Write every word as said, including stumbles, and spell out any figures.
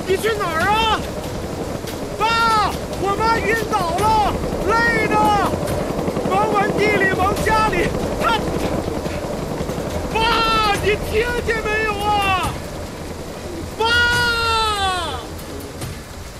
你去哪儿啊？爸，我妈晕倒了，累的，忙完地里忙家里，她……爸，你听见没